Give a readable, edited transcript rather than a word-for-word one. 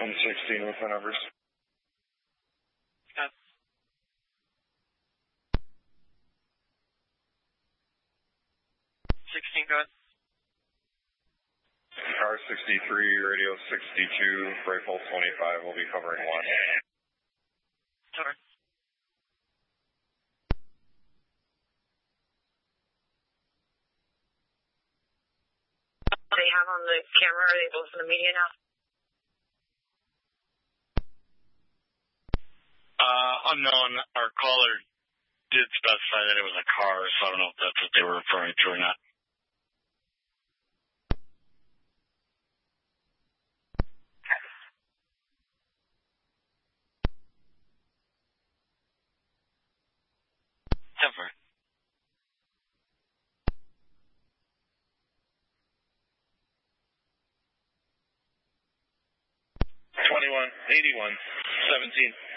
1016 with the numbers. 16, go ahead. Car 63, radio 62, rifle 25 will be covering 1. Sorry. They have on the camera, are they both in the media now? Unknown. Our caller did specify that it was a car, so I don't know if that's what they were referring to or not. Never. 21, 81, 17.